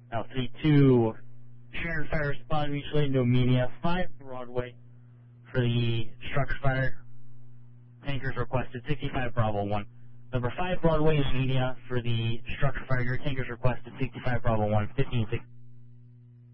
3-2, Sharon Fire respond mutually into media. 5 Broadway for the structure fire. Tankers requested 65 Bravo 1. Number 5 Broadway in media for the structure fire. Your tankers requested 65 Bravo 1, 15-6.